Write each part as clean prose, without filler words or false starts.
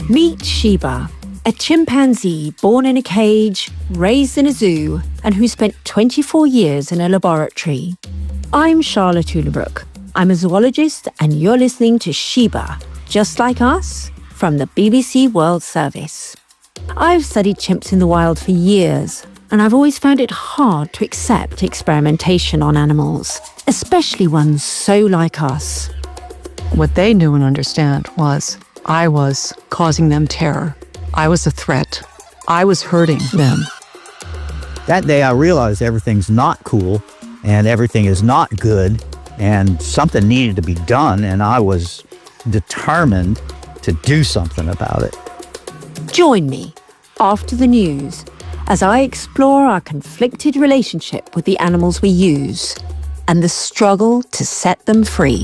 Meet Sheba, a chimpanzee born in a cage, raised in a zoo, and who spent 24 years in a laboratory. I'm Charlotte Ulebrook. I'm a zoologist, and you're listening to Sheba, Just Like Us, from the BBC World Service. I've studied chimps in the wild for years, and I've always found it hard to accept experimentation on animals, especially ones so like us. What they knew and understand was I was causing them terror. I was a threat. I was hurting them. That day I realized everything's not cool and everything is not good and something needed to be done, and I was determined to do something about it. Join me after the news as I explore our conflicted relationship with the animals we use and the struggle to set them free.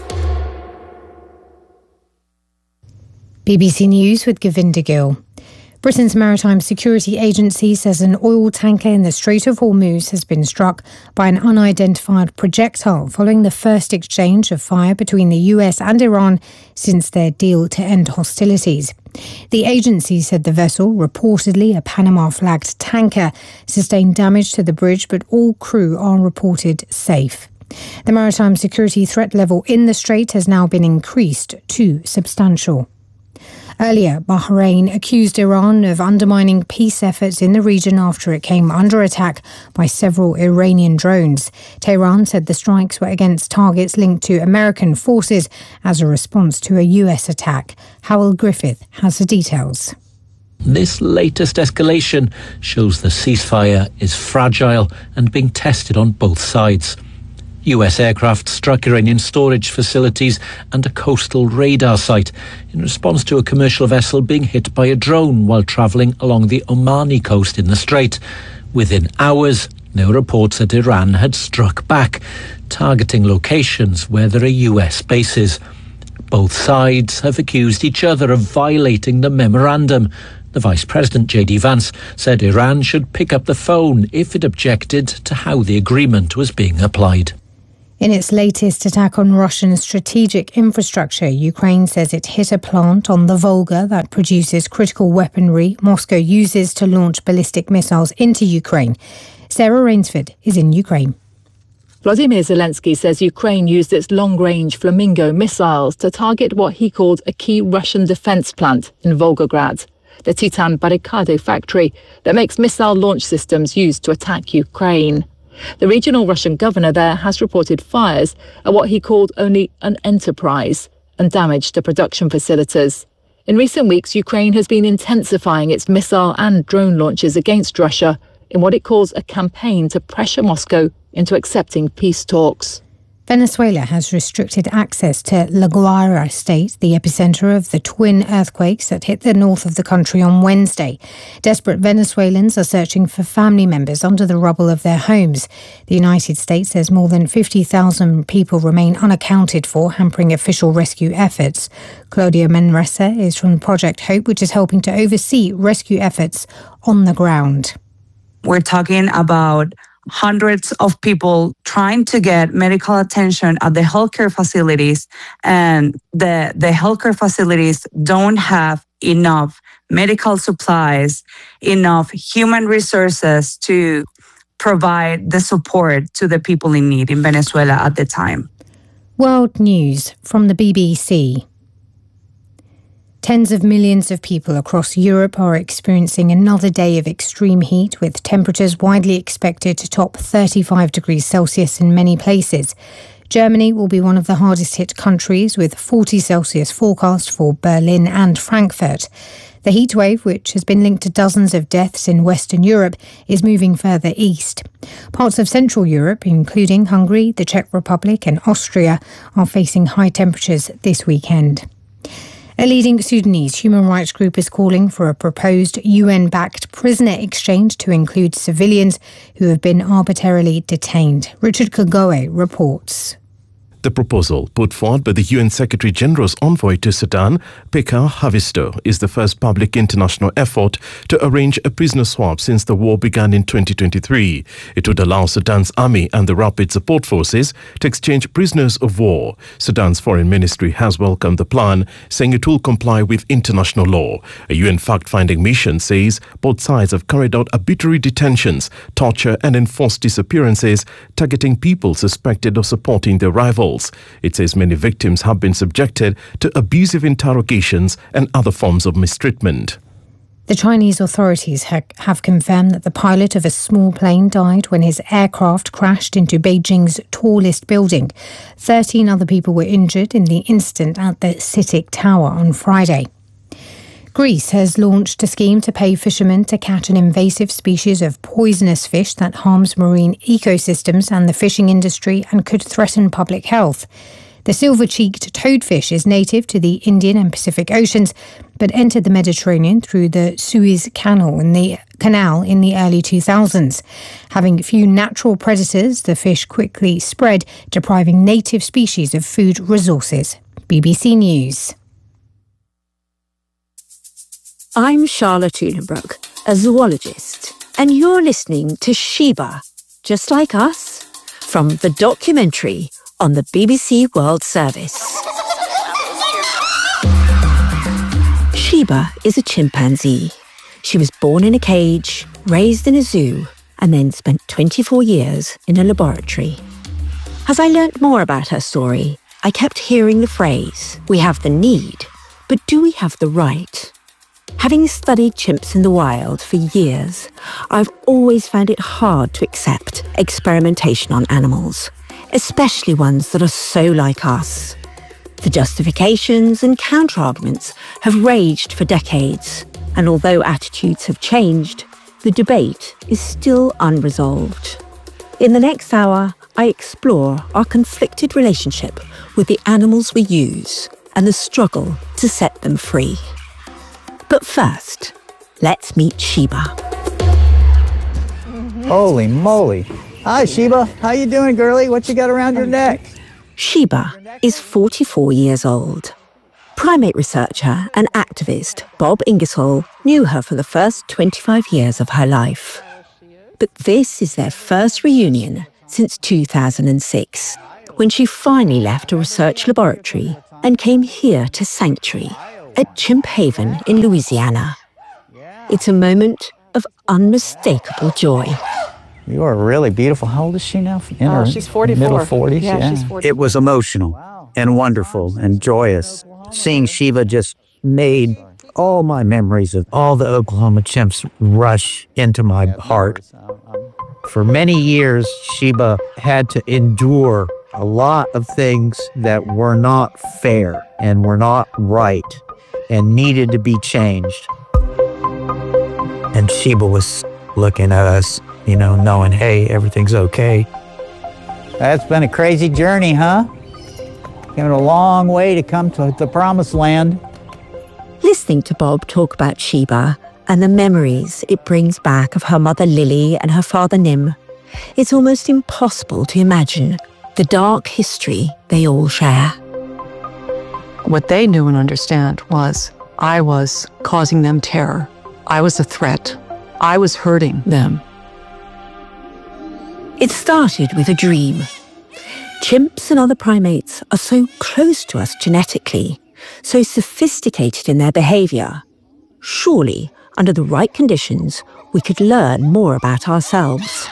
BBC News with Govinda Gill. Britain's Maritime Security Agency says an oil tanker in the Strait of Hormuz has been struck by an unidentified projectile following the first exchange of fire between the US and Iran since their deal to end hostilities. The agency said the vessel, reportedly a Panama-flagged tanker, sustained damage to the bridge, but all crew are reported safe. The maritime security threat level in the strait has now been increased to substantial. Earlier, Bahrain accused Iran of undermining peace efforts in the region after it came under attack by several Iranian drones. Tehran said the strikes were against targets linked to American forces as a response to a US attack. Howell Griffith has the details. This latest escalation shows the ceasefire is fragile and being tested on both sides. US aircraft struck Iranian storage facilities and a coastal radar site in response to a commercial vessel being hit by a drone while travelling along the Omani coast in the strait. Within hours, there were reports that Iran had struck back, targeting locations where there are US bases. Both sides have accused each other of violating the memorandum. The Vice President, J.D. Vance, said Iran should pick up the phone if it objected to how the agreement was being applied. In its latest attack on Russian strategic infrastructure, Ukraine says it hit a plant on the Volga that produces critical weaponry Moscow uses to launch ballistic missiles into Ukraine. Sarah Rainsford is in Ukraine. Volodymyr Zelensky says Ukraine used its long-range Flamingo missiles to target what he called a key Russian defence plant in Volgograd, the Titan Barricade factory that makes missile launch systems used to attack Ukraine. The regional Russian governor there has reported fires at what he called only an enterprise and damage to production facilities. In recent weeks, Ukraine has been intensifying its missile and drone launches against Russia in what it calls a campaign to pressure Moscow into accepting peace talks. Venezuela has restricted access to La Guaira state, the epicenter of the twin earthquakes that hit the north of the country on Wednesday. Desperate Venezuelans are searching for family members under the rubble of their homes. The United States says more than 50,000 people remain unaccounted for, hampering official rescue efforts. Claudia Manresa is from Project Hope, which is helping to oversee rescue efforts on the ground. We're talking about hundreds of people trying to get medical attention at the healthcare facilities, and the healthcare facilities don't have enough medical supplies, enough human resources to provide the support to the people in need in Venezuela at the time. World News from the BBC. Tens of millions of people across Europe are experiencing another day of extreme heat, with temperatures widely expected to top 35 degrees Celsius in many places. Germany will be one of the hardest hit countries, with 40 Celsius forecast for Berlin and Frankfurt. The heatwave, which has been linked to dozens of deaths in Western Europe, is moving further east. Parts of Central Europe, including Hungary, the Czech Republic and Austria, are facing high temperatures this weekend. A leading Sudanese human rights group is calling for a proposed UN-backed prisoner exchange to include civilians who have been arbitrarily detained. Richard Kagoe reports. The proposal, put forward by the UN Secretary-General's envoy to Sudan, Pekka Haavisto, is the first public international effort to arrange a prisoner swap since the war began in 2023. It would allow Sudan's army and the Rapid Support Forces to exchange prisoners of war. Sudan's foreign ministry has welcomed the plan, saying it will comply with international law. A UN fact-finding mission says both sides have carried out arbitrary detentions, torture and enforced disappearances, targeting people suspected of supporting their rivals. It says many victims have been subjected to abusive interrogations and other forms of mistreatment. The Chinese authorities have confirmed that the pilot of a small plane died when his aircraft crashed into Beijing's tallest building. 13 other people were injured in the incident at the CITIC Tower on Friday. Greece has launched a scheme to pay fishermen to catch an invasive species of poisonous fish that harms marine ecosystems and the fishing industry and could threaten public health. The silver-cheeked toadfish is native to the Indian and Pacific Oceans, but entered the Mediterranean through the Suez Canal in the early 2000s. Having few natural predators, the fish quickly spread, depriving native species of food resources. BBC News. I'm Charlotte Uhlenbrook, a zoologist, and you're listening to Sheba, Just Like Us, from the documentary on the BBC World Service. Sheba is a chimpanzee. She was born in a cage, raised in a zoo, and then spent 24 years in a laboratory. As I learnt more about her story, I kept hearing the phrase, "We have the need, but do we have the right?" Having studied chimps in the wild for years, I've always found it hard to accept experimentation on animals, especially ones that are so like us. The justifications and counter-arguments have raged for decades, and although attitudes have changed, the debate is still unresolved. In the next hour, I explore our conflicted relationship with the animals we use and the struggle to set them free. But first, let's meet Sheba. Holy moly. Hi, Sheba. How you doing, girlie? What you got around your neck? Sheba is 44 years old. Primate researcher and activist Bob Ingersoll knew her for the first 25 years of her life. But this is their first reunion since 2006, when she finally left a research laboratory and came here to Sanctuary at Chimp Haven in Louisiana. It's a moment of unmistakable joy. You are really beautiful. How old is she now? She's 44. Middle 40s? Yeah, she's 44. It was emotional and wonderful and joyous. Seeing Sheba just made all my memories of all the Oklahoma chimps rush into my heart. For many years, Sheba had to endure a lot of things that were not fair and were not right and needed to be changed. And Sheba was looking at us, knowing, hey, everything's okay. That's been a crazy journey, huh? Came a long way to come to the promised land. Listening to Bob talk about Sheba and the memories it brings back of her mother Lily and her father Nim, it's almost impossible to imagine the dark history they all share. What they knew and understand was I was causing them terror. I was a threat. I was hurting them. It started with a dream. Chimps and other primates are so close to us genetically, so sophisticated in their behavior. Surely, under the right conditions, we could learn more about ourselves.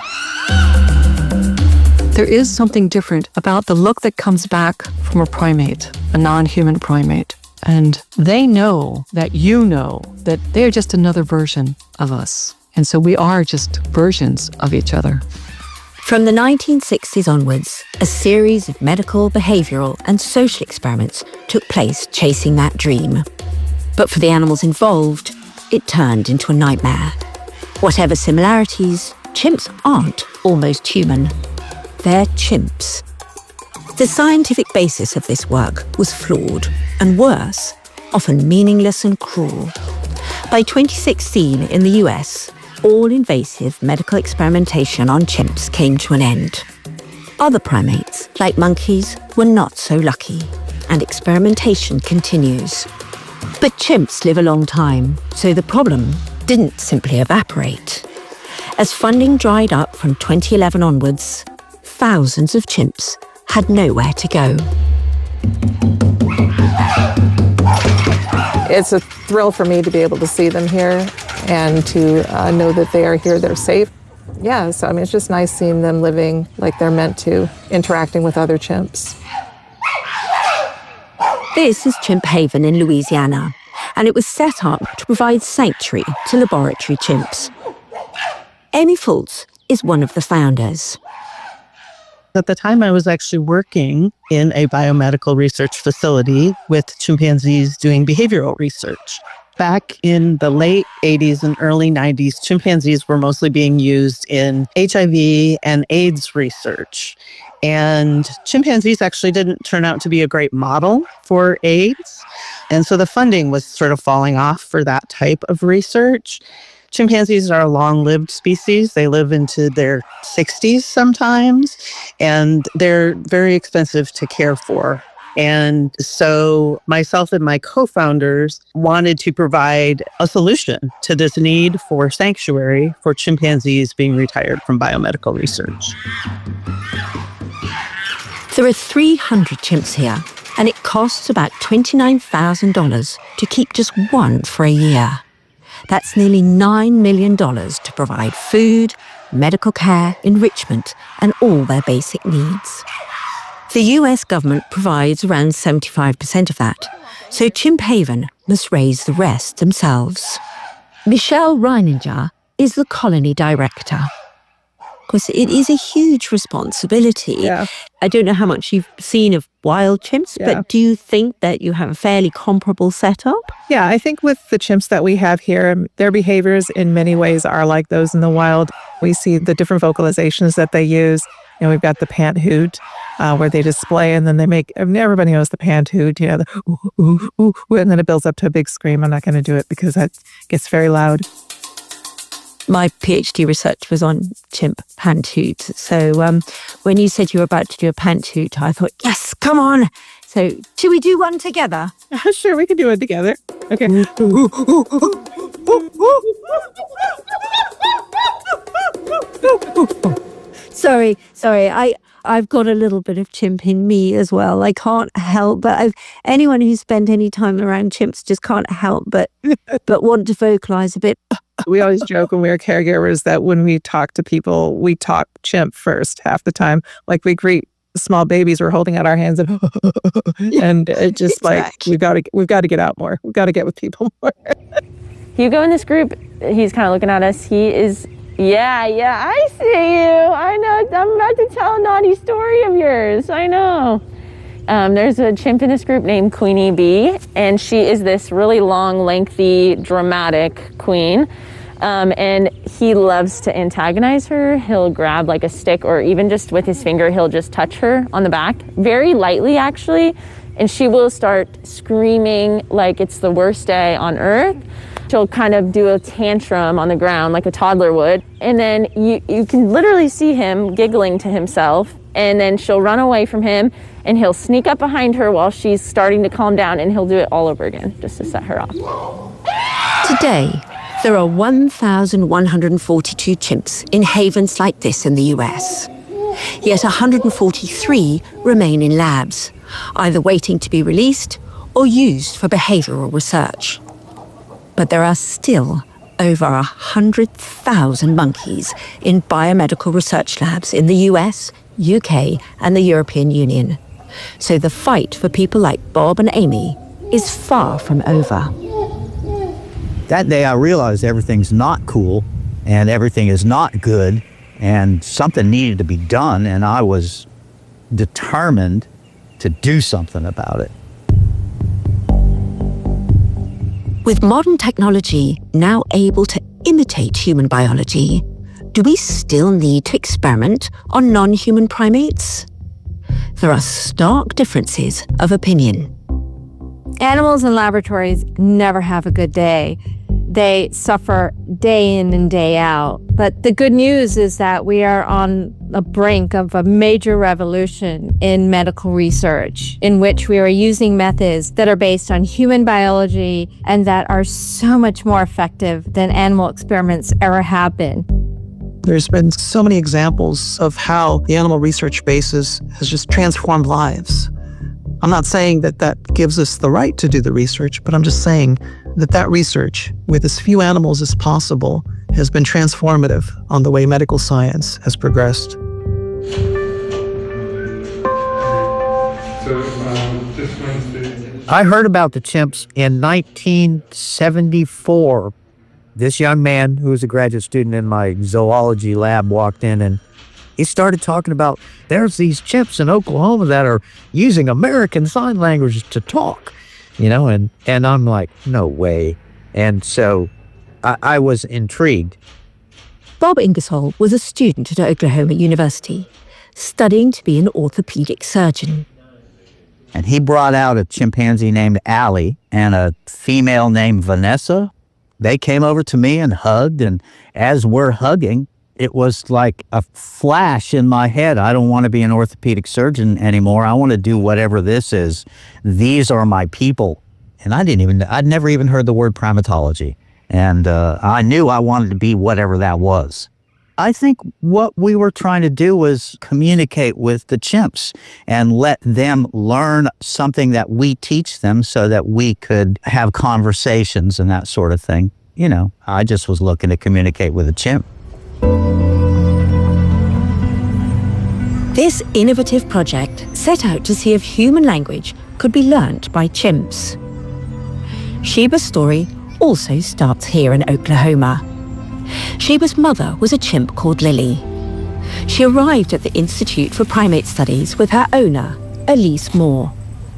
There is something different about the look that comes back from a primate, a non-human primate. And they know that that they're just another version of us. And so we are just versions of each other. From the 1960s onwards, a series of medical, behavioural and social experiments took place chasing that dream. But for the animals involved, it turned into a nightmare. Whatever similarities, chimps aren't almost human. They're chimps. The scientific basis of this work was flawed, and worse, often meaningless and cruel. By 2016 in the US, all invasive medical experimentation on chimps came to an end. Other primates, like monkeys, were not so lucky, and experimentation continues. But chimps live a long time, so the problem didn't simply evaporate. As funding dried up from 2011 onwards, thousands of chimps had nowhere to go. It's a thrill for me to be able to see them here and to know that they are here, they're safe. Yeah, so I mean, it's just nice seeing them living like they're meant to, interacting with other chimps. This is Chimp Haven in Louisiana, and it was set up to provide sanctuary to laboratory chimps. Amy Fultz is one of the founders. At the time, I was actually working in a biomedical research facility with chimpanzees doing behavioral research. Back in the late 80s and early 90s, chimpanzees were mostly being used in HIV and AIDS research. And chimpanzees actually didn't turn out to be a great model for AIDS. And so the funding was sort of falling off for that type of research. Chimpanzees are a long-lived species. They live into their 60s sometimes, and they're very expensive to care for. And so myself and my co-founders wanted to provide a solution to this need for sanctuary for chimpanzees being retired from biomedical research. There are 300 chimps here, and it costs about $29,000 to keep just one for a year. That's nearly $9 million to provide food, medical care, enrichment, and all their basic needs. The US government provides around 75% of that, so Chimp Haven must raise the rest themselves. Michelle Reininger is the colony director. Of course, it is a huge responsibility. Yeah. I don't know how much you've seen of wild chimps, but do you think that you have a fairly comparable setup? Yeah, I think with the chimps that we have here, their behaviors in many ways are like those in the wild. We see the different vocalizations that they use. You know, we've got the pant hoot, where they display, and then they make, everybody knows the pant hoot, you know, the ooh, ooh, ooh, ooh, and then it builds up to a big scream. I'm not going to do it because that gets very loud. My PhD research was on chimp pant hoot. So when you said you were about to do a pant hoot, I thought, yes, come on. So should we do one together? Sure, we can do it together. Okay. Sorry. I've got a little bit of chimp in me as well. I can't help, but anyone who's spent any time around chimps just can't help but want to vocalize a bit. We always joke when we were caregivers that when we talk to people, we talk chimp first half the time. Like we greet small babies, we're holding out our hands and it just like, we've got to get out more. We've got to get with people more. Hugo in this group, he's kind of looking at us. He is, yeah, I see you. I know. I'm about to tell a naughty story of yours. I know. There's a chimp in this group named Queenie Bee, and she is this really long, lengthy, dramatic queen. And he loves to antagonize her. He'll grab like a stick, or even just with his finger, he'll just touch her on the back, very lightly actually, and she will start screaming like it's the worst day on earth. She'll kind of do a tantrum on the ground like a toddler would, and then you can literally see him giggling to himself, and then she'll run away from him, and he'll sneak up behind her while she's starting to calm down, and he'll do it all over again just to set her off. Today, there are 1,142 chimps in havens like this in the US. Yet 143 remain in labs, either waiting to be released or used for behavioral research. But there are still over 100,000 monkeys in biomedical research labs in the US, UK, and the European Union. So the fight for people like Bob and Amy is far from over. That day I realized everything's not cool and everything is not good and something needed to be done, and I was determined to do something about it. With modern technology now able to imitate human biology, do we still need to experiment on non-human primates? There are stark differences of opinion. Animals in laboratories never have a good day. They suffer day in and day out. But the good news is that we are on the brink of a major revolution in medical research, in which we are using methods that are based on human biology and that are so much more effective than animal experiments ever have been. There's been so many examples of how the animal research basis has just transformed lives. I'm not saying that that gives us the right to do the research, but I'm just saying that that research, with as few animals as possible, has been transformative on the way medical science has progressed. I heard about the chimps in 1974. This young man who was a graduate student in my zoology lab walked in and he started talking about there's these chimps in Oklahoma that are using American Sign Language to talk, and I'm like, no way. And so I was intrigued. Bob Ingersoll was a student at Oklahoma University, studying to be an orthopedic surgeon. And he brought out a chimpanzee named Allie and a female named Vanessa. They came over to me and hugged, and as we're hugging, it was like a flash in my head. I don't want to be an orthopedic surgeon anymore. I want to do whatever this is. These are my people. And I'd never even heard the word primatology. And I knew I wanted to be whatever that was. I think what we were trying to do was communicate with the chimps and let them learn something that we teach them so that we could have conversations and that sort of thing. I just was looking to communicate with a chimp. This innovative project set out to see if human language could be learnt by chimps. Sheba's story also starts here in Oklahoma. Sheba's mother was a chimp called Lily. She arrived at the Institute for Primate Studies with her owner, Elise Moore.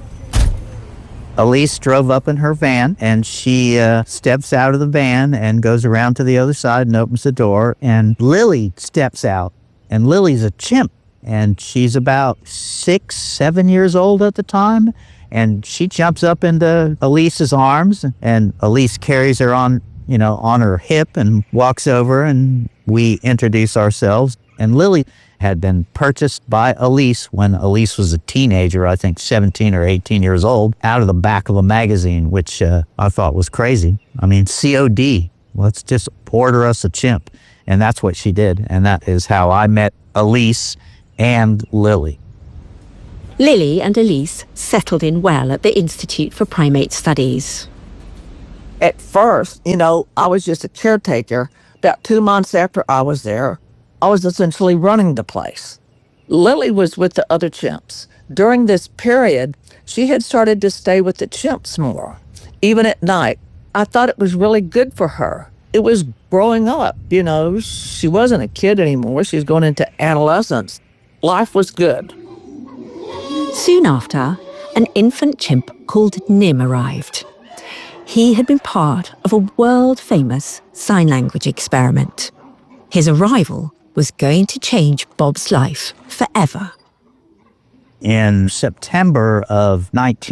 Elise drove up in her van, and she steps out of the van and goes around to the other side and opens the door, and Lily steps out. And Lily's a chimp, and she's about 6, 7 years old at the time, and she jumps up into Elise's arms, and Elise carries her on her hip and walks over, and we introduce ourselves. And Lily had been purchased by Elise when Elise was a teenager, I think 17 or 18 years old, out of the back of a magazine, which I thought was crazy. I mean, COD, let's just order us a chimp. And that's what she did. And that is how I met Elise and Lily. Lily and Elise settled in well at the Institute for Primate Studies. At first, I was just a caretaker. About 2 months after I was there, I was essentially running the place. Lily was with the other chimps. During this period, she had started to stay with the chimps more, even at night. I thought it was really good for her. It was growing up, She wasn't a kid anymore. She was going into adolescence. Life was good. Soon after, an infant chimp called Nim arrived. He had been part of a world-famous sign language experiment. His arrival was going to change Bob's life forever. In September of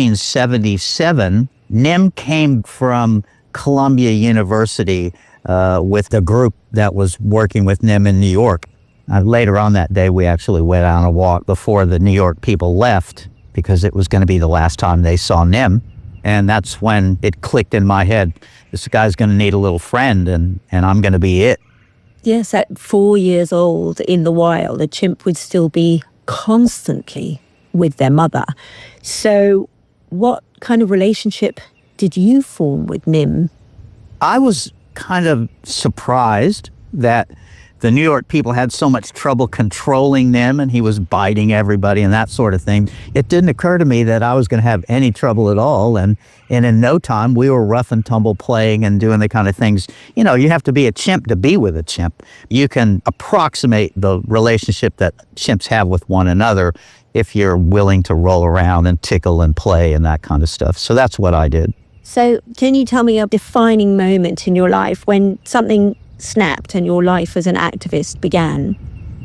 1977, Nim came from Columbia University with the group that was working with Nim in New York. Later on that day, we actually went on a walk before the New York people left because it was going to be the last time they saw Nim. And that's when it clicked in my head, this guy's going to need a little friend, and I'm going to be it. Yes, at 4 years old in the wild, a chimp would still be constantly with their mother. So what kind of relationship did you form with Nim? I was kind of surprised that the New York people had so much trouble controlling Nim, and he was biting everybody and that sort of thing. It didn't occur to me that I was going to have any trouble at all. And in no time, we were rough and tumble playing and doing the kind of things. You have to be a chimp to be with a chimp. You can approximate the relationship that chimps have with one another if you're willing to roll around and tickle and play and that kind of stuff. So that's what I did. So can you tell me a defining moment in your life when something snapped and your life as an activist began?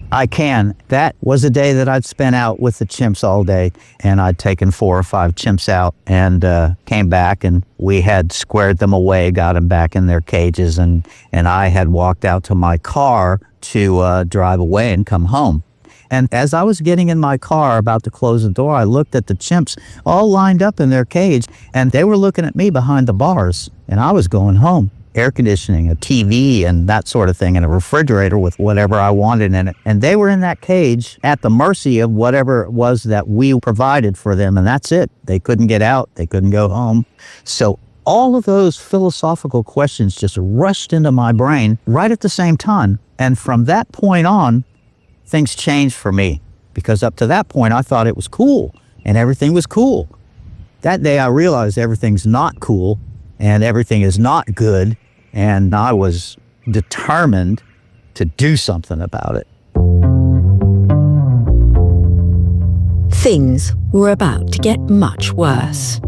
I can. That was a day that I'd spent out with the chimps all day, and I'd taken 4 or 5 chimps out and came back, and we had squared them away, got them back in their cages, and I had walked out to my car to drive away and come home. And as I was getting in my car about to close the door, I looked at the chimps all lined up in their cage, and they were looking at me behind the bars, and I was going home. Air conditioning, a TV, and that sort of thing, and a refrigerator with whatever I wanted in it. And they were in that cage at the mercy of whatever it was that we provided for them, and that's it. They couldn't get out. They couldn't go home. So all of those philosophical questions just rushed into my brain right at the same time. And from that point on, things changed for me, because up to that point, I thought it was cool, and everything was cool. That day, I realized everything's not cool, and everything is not good, and I was determined to do something about it. Things were about to get much worse.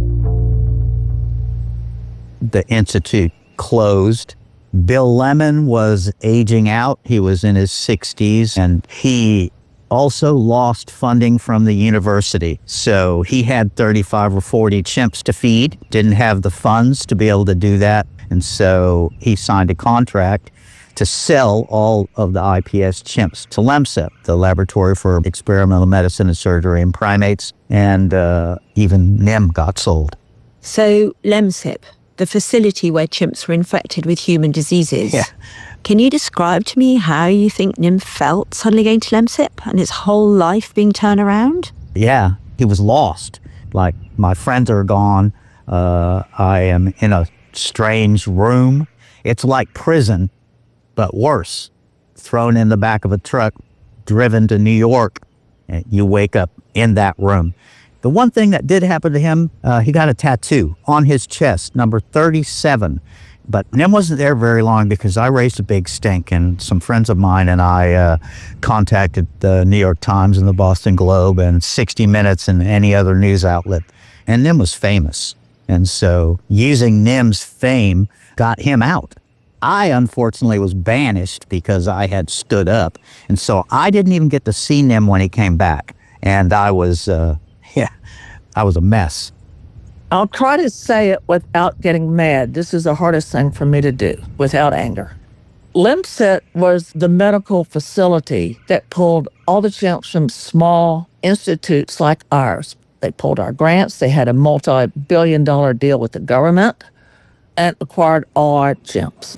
The Institute closed. Bill Lemon was aging out. He was in his 60s, and he also lost funding from the university. So he had 35 or 40 chimps to feed, didn't have the funds to be able to do that. And so he signed a contract to sell all of the IPS chimps to LEMSIP, the Laboratory for Experimental Medicine and Surgery in Primates, and even NIM got sold. So LEMSIP, the facility where chimps were infected with human diseases. Yeah. Can you describe to me how you think Nim felt suddenly going to LEMSIP and his whole life being turned around? Yeah, he was lost. Like, my friends are gone. I am in a strange room. It's like prison, but worse. Thrown in the back of a truck, driven to New York, and you wake up in that room. The one thing that did happen to him, he got a tattoo on his chest, number 37. But Nim wasn't there very long because I raised a big stink, and some friends of mine and I contacted the New York Times and the Boston Globe and 60 Minutes and any other news outlet. And Nim was famous. And so using Nim's fame got him out. I, unfortunately, was banished because I had stood up. And so I didn't even get to see Nim when he came back. And I was, I was a mess. I'll try to say it without getting mad. This is the hardest thing for me to do, without anger. LEMSIP was the medical facility that pulled all the chimps from small institutes like ours. They pulled our grants. They had a multi-billion-dollar deal with the government and acquired all our chimps.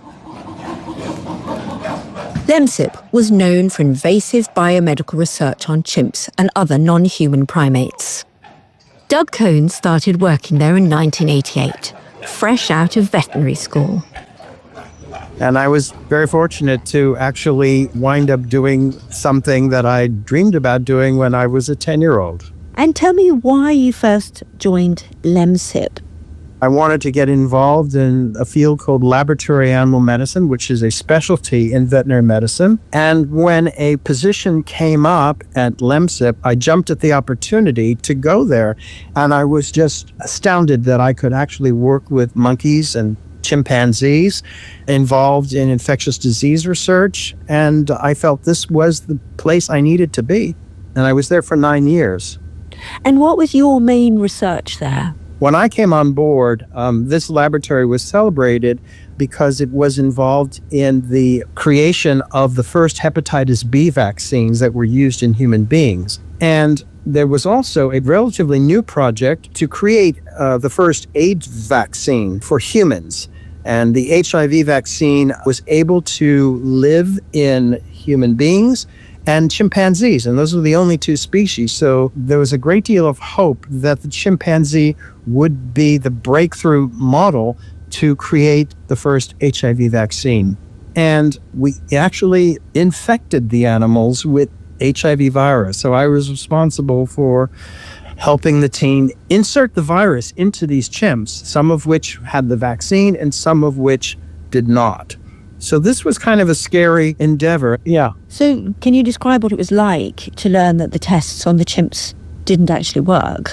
LEMSIP was known for invasive biomedical research on chimps and other non-human primates. Doug Cohn started working there in 1988, fresh out of veterinary school. And I was very fortunate to actually wind up doing something that I dreamed about doing when I was a 10-year-old. And tell me why you first joined LEMSIP. I wanted to get involved in a field called laboratory animal medicine, which is a specialty in veterinary medicine. And when a position came up at LEMSIP, I jumped at the opportunity to go there. And I was just astounded that I could actually work with monkeys and chimpanzees involved in infectious disease research. And I felt this was the place I needed to be. And I was there for 9 years. And what was your main research there? When I came on board, this laboratory was celebrated because it was involved in the creation of the first hepatitis B vaccines that were used in human beings. And there was also a relatively new project to create the first AIDS vaccine for humans. And the HIV vaccine was able to live in human beings and chimpanzees, and those were the only 2 species. So there was a great deal of hope that the chimpanzee would be the breakthrough model to create the first HIV vaccine. And we actually infected the animals with HIV virus. So I was responsible for helping the team insert the virus into these chimps, some of which had the vaccine and some of which did not. So this was kind of a scary endeavor. Yeah. So can you describe what it was like to learn that the tests on the chimps didn't actually work?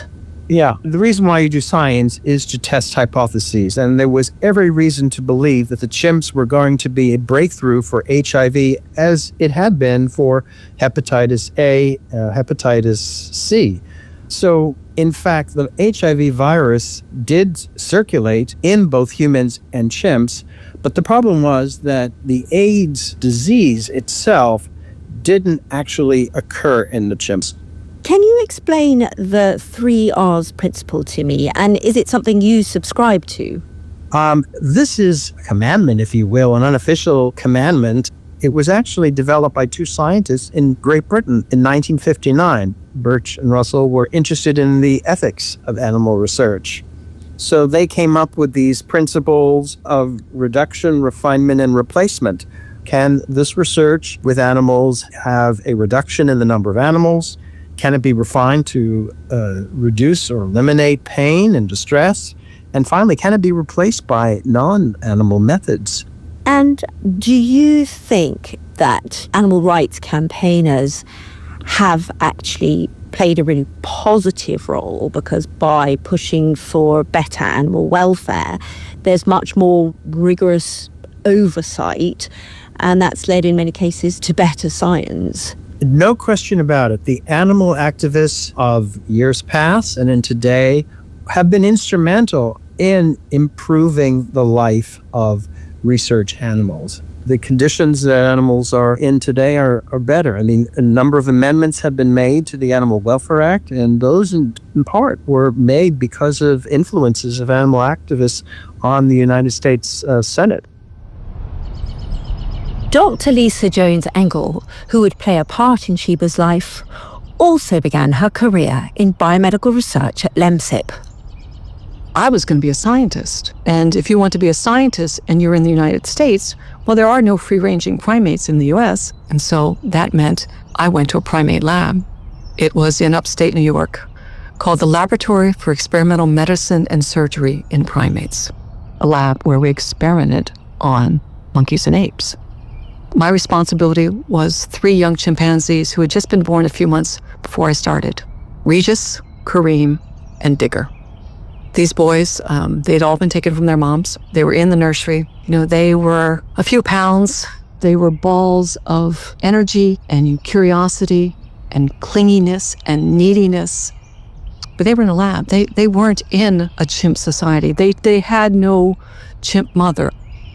Yeah, the reason why you do science is to test hypotheses, and there was every reason to believe that the chimps were going to be a breakthrough for HIV as it had been for hepatitis A, hepatitis C. So, in fact, the HIV virus did circulate in both humans and chimps, but the problem was that the AIDS disease itself didn't actually occur in the chimps. Can you explain the 3 R's principle to me, and is it something you subscribe to? This is a commandment, if you will, an unofficial commandment. It was actually developed by 2 scientists in Great Britain in 1959. Birch and Russell were interested in the ethics of animal research. So they came up with these principles of reduction, refinement, and replacement. Can this research with animals have a reduction in the number of animals? Can it be refined to reduce or eliminate pain and distress? And finally, can it be replaced by non-animal methods? And do you think that animal rights campaigners have actually played a really positive role, because by pushing for better animal welfare, there's much more rigorous oversight, and that's led in many cases to better science? No question about it. The animal activists of years past and in today have been instrumental in improving the life of research animals. The conditions that animals are in today are better. I mean, a number of amendments have been made to the Animal Welfare Act, and those in part were made because of influences of animal activists on the United States Senate. Dr. Lisa Jones Engel, who would play a part in Sheba's life, also began her career in biomedical research at LEMSIP. I was going to be a scientist. And if you want to be a scientist and you're in the United States, well, there are no free-ranging primates in the US. And so that meant I went to a primate lab. It was in upstate New York, called the Laboratory for Experimental Medicine and Surgery in Primates, a lab where we experimented on monkeys and apes. My responsibility was 3 young chimpanzees who had just been born a few months before I started: Regis, Kareem, and Digger. These boys, they'd all been taken from their moms. They were in the nursery. They were a few pounds. They were balls of energy and curiosity and clinginess and neediness. But they were in a lab. They weren't in a chimp society. They had no chimp mother.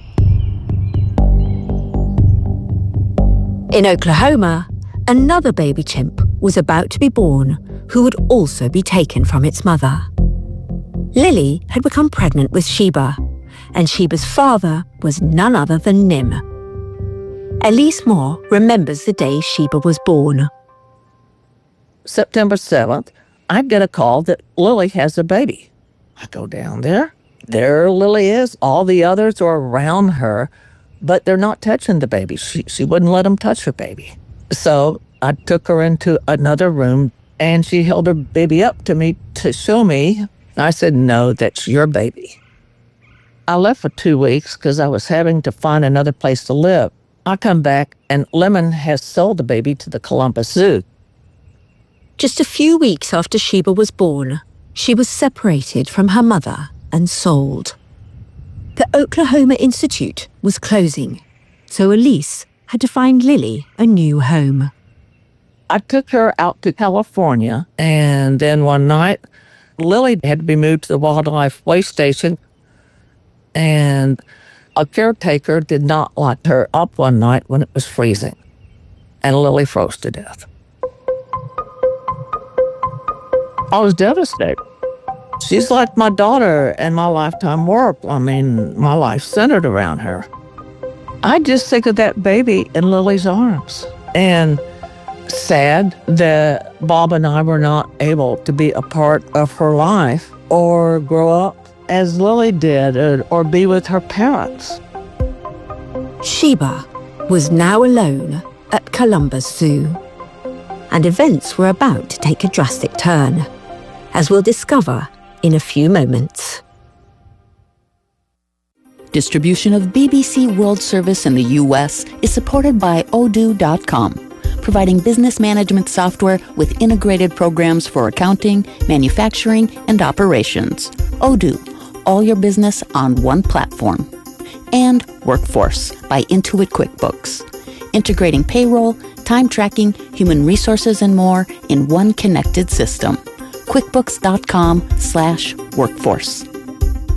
In Oklahoma, another baby chimp was about to be born who would also be taken from its mother. Lily had become pregnant with Sheba, and Sheba's father was none other than Nim. Elise Moore remembers the day Sheba was born. September 7th, I get a call that Lily has a baby. I go down there. There Lily is. All the others are around her, but they're not touching the baby. She wouldn't let them touch her baby. So I took her into another room, and she held her baby up to me to show me. I said, "No, that's your baby." I left for 2 weeks because I was having to find another place to live. I come back, and Lemon has sold the baby to the Columbus Zoo. Just a few weeks after Sheba was born, she was separated from her mother and sold. The Oklahoma Institute was closing, so Elise had to find Lily a new home. I took her out to California, and then one night, Lily had to be moved to the wildlife waste station, and a caretaker did not lock her up one night when it was freezing, and Lily froze to death. I was devastated. She's like my daughter and my lifetime work. I mean, my life centered around her. I just think of that baby in Lily's arms, and sad that Bob and I were not able to be a part of her life or grow up as Lily did or be with her parents. Sheba was now alone at Columbus Zoo, and events were about to take a drastic turn, as we'll discover in a few moments. Distribution of BBC World Service in the U.S. is supported by Odoo.com, providing business management software with integrated programs for accounting, manufacturing, and operations. Odoo, all your business on one platform. And Workforce by Intuit QuickBooks, integrating payroll, time tracking, human resources, and more in one connected system. QuickBooks.com/workforce.